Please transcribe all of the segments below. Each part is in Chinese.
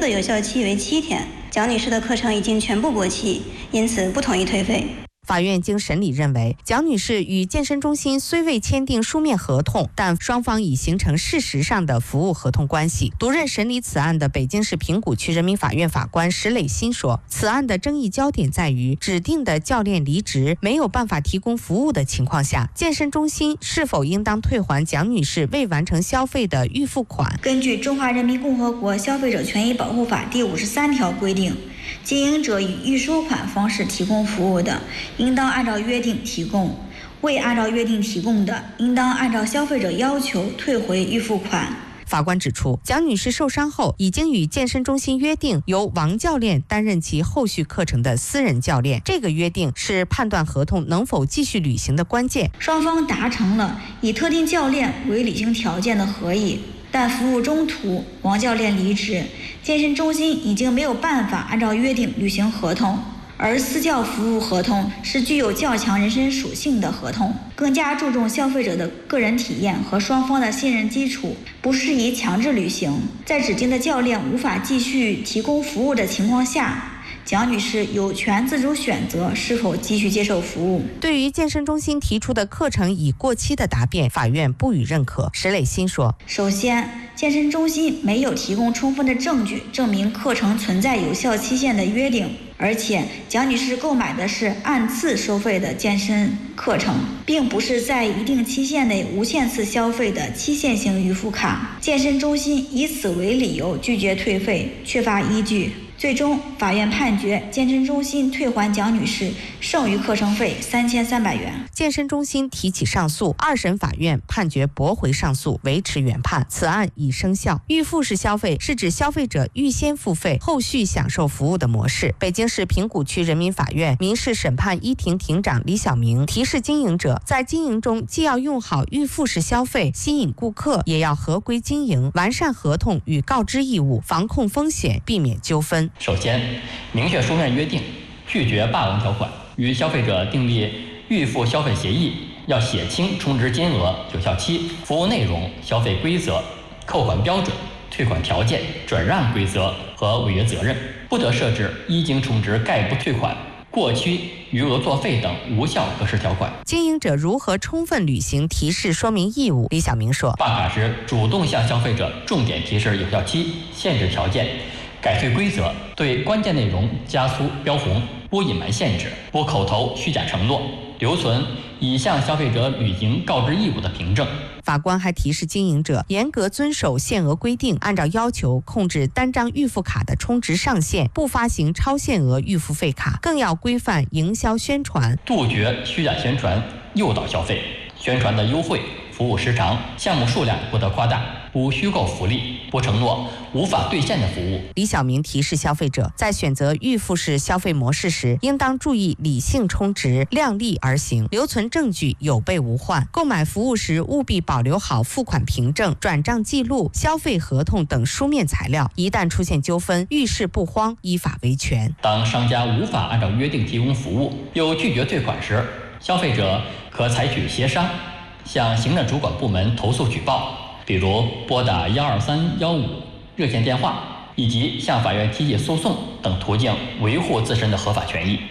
的有效期为7天。蒋女士的课程已经全部过期，因此不同意退费。 法院经审理认为，蒋女士与健身中心虽未签订书面合同，但双方已形成事实上的服务合同关系。独任审理此案的北京市平谷区人民法院法官石磊新说，此案的争议焦点在于指定的教练离职，没有办法提供服务的情况下，健身中心是否应当退还蒋女士未完成消费的预付款。 根据《中华人民共和国消费者权益保护法》第53条规定，经营者以预收款方式提供服务的，应当按照约定提供；未按照约定提供的，应当按照消费者要求退回预付款。 法官指出，蒋女士受伤后已经与健身中心约定由王教练担任其后续课程的私人教练，这个约定是判断合同能否继续履行的关键。 双方达成了以特定教练为履行条件的合议，但服务中途王教练离职，健身中心已经没有办法按照约定履行合同。而私教服务合同是具有较强人身属性的合同，更加注重消费者的个人体验和双方的信任基础，不适宜强制履行。在指定的教练无法继续提供服务的情况下，蒋女士有权自主选择是否继续接受服务。 对于健身中心提出的课程已过期的答辩，法院不予认可。石磊新说， 首先，健身中心没有提供充分的证据证明课程存在有效期限的约定，而且蒋女士购买的是按次收费的健身课程，并不是在一定期限内无限次消费的期限性预付卡。健身中心以此为理由拒绝退费，缺乏依据。最终，法院判决健身中心退还蒋女士剩余课程费3300元。 健身中心提起上诉，二审法院判决驳回上诉，维持原判，此案已生效。预付式消费是指消费者预先付费，后续享受服务的模式。北京市平谷区人民法院民事审判一庭庭长李晓明提示经营者，在经营中既要用好预付式消费，吸引顾客，也要合规经营，完善合同与告知义务，防控风险，避免纠纷。 首先，明确书面约定，拒绝霸王条款，与消费者订立预付消费协议，要写清充值金额、有效期、服务内容、消费规则、扣款标准、退款条件、转让规则和违约责任，不得设置一经充值概不退款、过期余额作废等无效格式条款。 经营者如何充分履行提示说明义务？李晓明说， 办卡时主动向消费者重点提示有效期、限制条件、改退规则，对关键内容加粗标红，不隐瞒限制，不口头虚假承诺，留存已向消费者履行告知义务的凭证。 法官还提示经营者严格遵守限额规定，按照要求控制单张预付卡的充值上限，不发行超限额预付费卡，更要规范营销宣传， 杜绝虚假宣传诱导消费，宣传的优惠、服务时长、项目数量不得夸大，不虚构福利，不承诺无法兑现的服务。 李晓明提示消费者，在选择预付式消费模式时，应当注意理性充值，量力而行，留存证据有备无患。购买服务时务必保留好付款凭证、转账记录、消费合同等书面材料，一旦出现纠纷，遇事不慌，依法维权。 当商家无法按照约定提供服务，又拒绝退款时，消费者可采取协商，向行政主管部门投诉举报，比如拨打12315热线电话，以及向法院提起诉讼等途径维护自身的合法权益。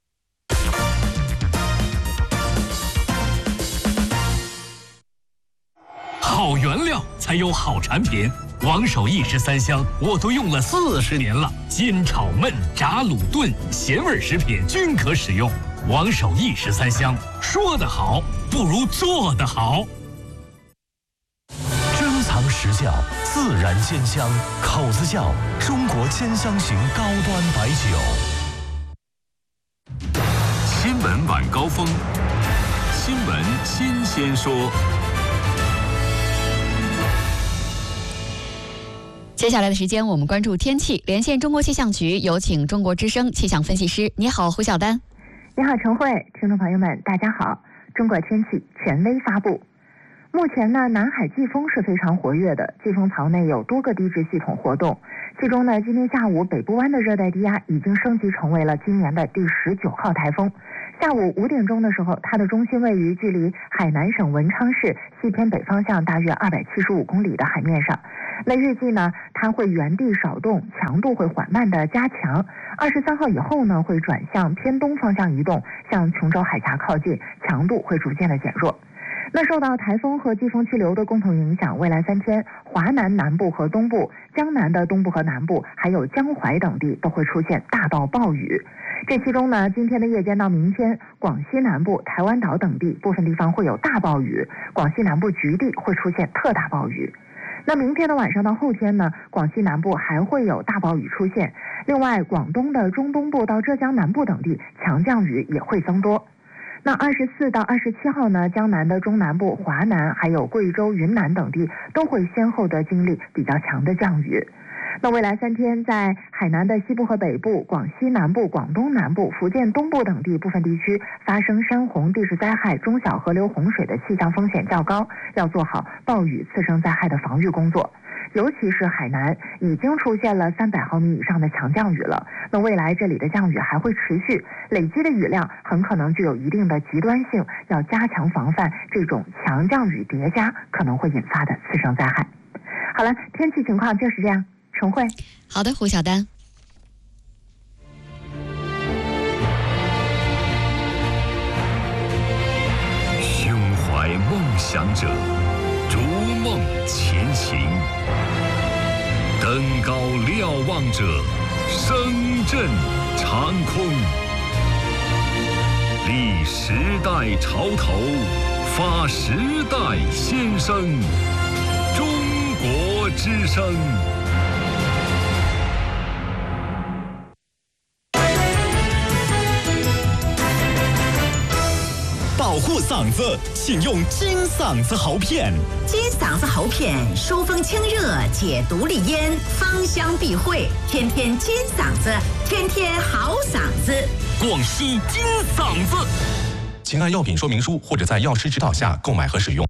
好原料才有好产品，王守义13香我都用了40年了，煎炒焖炸卤炖咸味食品均可使用。王守义13香，说得好不如做得好。 珍藏实窖，自然煎香，口子窖，中国煎香型高端白酒。 新闻晚高峰，新闻新鲜说。 接下来的时间，我们关注天气。连线中国气象局，有请中国之声气象分析师。你好，胡晓丹。 你好，陈慧，听众朋友们，大家好。中国天气权威发布。目前呢，南海季风是非常活跃的，季风槽内有多个低质系统活动。其中呢，今天下午北部湾的热带低压已经升级成为了今年的第19号台风。 下午5点钟的时候，它的中心位于距离海南省文昌市西偏北方向大约275公里的海面上。那预计呢，它会原地少动，强度会缓慢的加强。23号以后呢，会转向偏东方向移动，向琼州海峡靠近，强度会逐渐的减弱。那受到台风和季风气流的共同影响，未来3天，华南南部和东部、江南的东部和南部，还有江淮等地都会出现大到暴雨。这其中呢，今天的夜间到明天，广西南部、台湾岛等地部分地方会有大暴雨，广西南部局地会出现特大暴雨。那明天的晚上到后天呢，广西南部还会有大暴雨出现。另外，广东的中东部到浙江南部等地强降雨也会增多。那24到27号呢，江南的中南部、华南还有贵州、云南等地都会先后的经历比较强的降雨。那未来3天，在海南的西部和北部、广西南部、广东南部、福建东部等地部分地区发生山洪、地质灾害、中小河流洪水的气象风险较高，要做好暴雨次生灾害的防御工作。尤其是海南已经出现了300毫米以上的强降雨了，那未来这里的降雨还会持续，累积的雨量很可能具有一定的极端性，要加强防范这种强降雨叠加可能会引发的次生灾害。好了，天气情况就是这样。重会。 好的，胡晓丹。 胸怀梦想者，逐梦前行；登高瞭望者，声震长空。立时代潮头，发时代先声。中国之声。 保护嗓子，请用金嗓子喉片。 金嗓子喉片疏风清热，解毒利咽，芳香避秽，天天金嗓子，天天好嗓子。 广西金嗓子，请按药品说明书或者在药师指导下购买和使用。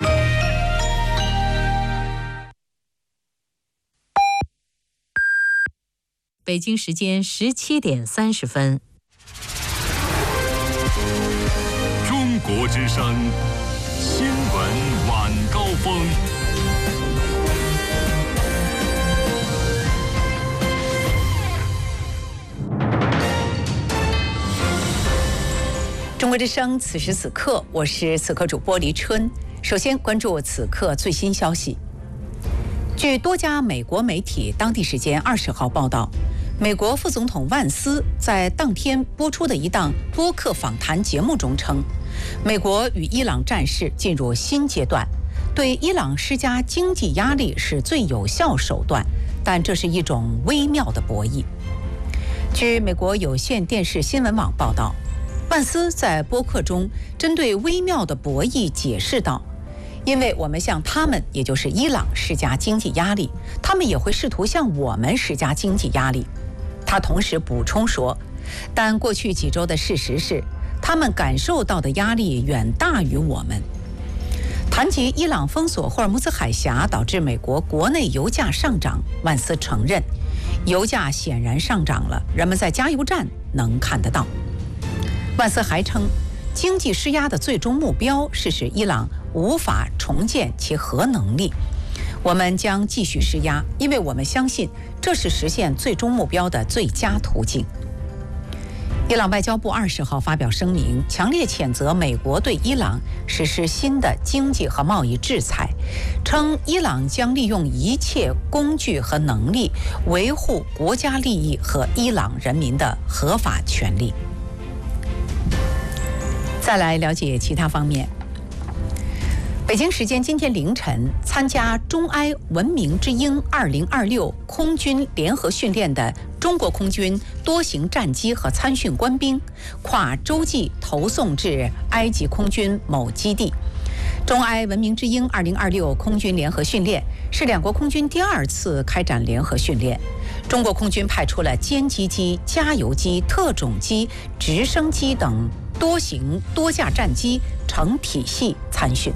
北京时间17点30分。 中国之声新闻晚高峰。 中国之声此时此刻，我是此刻主播黎春。首先关注此刻最新消息。据多家美国媒体当地时间20号报道，美国副总统万斯在当天播出的一档播客访谈节目中称，美国与伊朗战事进入新阶段，对伊朗施加经济压力是最有效手段，但这是一种微妙的博弈。据美国有线电视新闻网报道，万斯在播客中针对微妙的博弈解释道，因为我们向他们，也就是伊朗施加经济压力，他们也会试图向我们施加经济压力。他同时补充说，但过去几周的事实是，他们感受到的压力远大于我们。谈及伊朗封锁霍尔木兹海峡导致美国国内油价上涨，万斯承认，油价显然上涨了，人们在加油站能看得到。万斯还称，经济施压的最终目标是使伊朗无法重建其核能力。我们将继续施压，因为我们相信这是实现最终目标的最佳途径。伊朗外交部20号发表声明，强烈谴责美国对伊朗实施新的经济和贸易制裁，称伊朗将利用一切工具和能力维护国家利益和伊朗人民的合法权利。再来了解其他方面。北京时间今天凌晨，参加中埃文明之鹰2026空军联合训练的中国空军多型战机和参训官兵跨洲际投送至埃及空军某基地。中埃文明之鹰2026空军联合训练是两国空军第2次开展联合训练。中国空军派出了歼击机、加油机、特种机、直升机等多型多架战机成体系参训。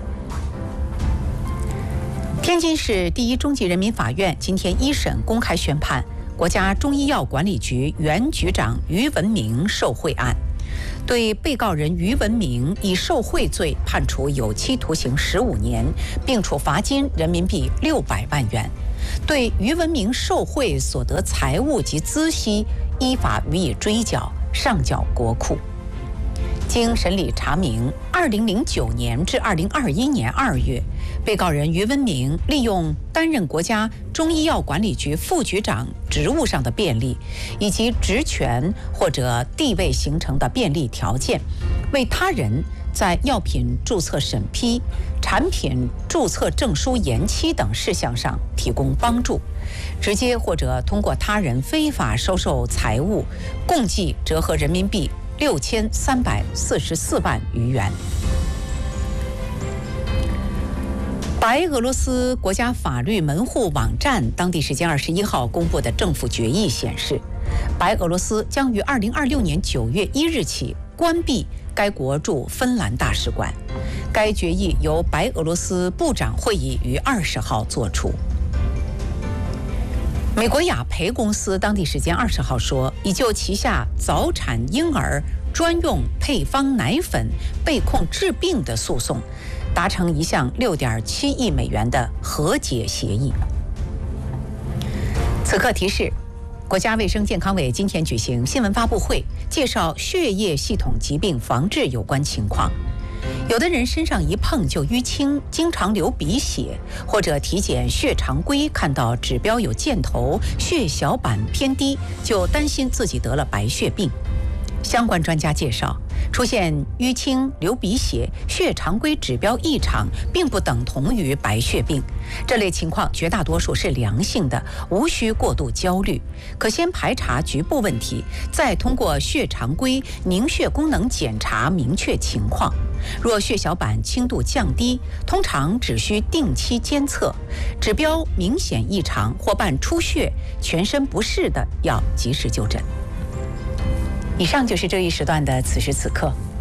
天津市第一中级人民法院今天一审公开宣判国家中医药管理局原局长于文明受贿案。 对被告人于文明以受贿罪判处有期徒刑15年，并处罚金人民币600万元。对于文明受贿所得财物及孳息依法予以追缴，上缴国库。经审理查明，2009年至2021年2月，被告人于文明利用担任国家中医药管理局副局长职务上的便利，以及职权或者地位形成的便利条件，为他人在药品注册审批、产品注册证书延期等事项上提供帮助，直接或者通过他人非法收受财物，共计折合人民币6344万余元。白俄罗斯国家法律门户网站当地时间21号公布的政府决议显示，白俄罗斯将于2026年9月1日起关闭该国驻芬兰大使馆。该决议由白俄罗斯部长会议于20号作出。美国雅培公司当地时间20号说，已就旗下早产婴儿专用配方奶粉被控治病的诉讼达成一项6.7亿美元的和解协议。此刻提示，国家卫生健康委今天举行新闻发布会，介绍血液系统疾病防治有关情况。有的人身上一碰就淤青，经常流鼻血，或者体检血常规看到指标有箭头，血小板偏低，就担心自己得了白血病。相关专家介绍，出现淤青、流鼻血、血常规指标异常，并不等同于白血病。这类情况绝大多数是良性的，无需过度焦虑，可先排查局部问题，再通过血常规、凝血功能检查明确情况。若血小板轻度降低，通常只需定期监测，指标明显异常或伴出血、全身不适的，要及时就诊。以上就是这一时段的此时此刻，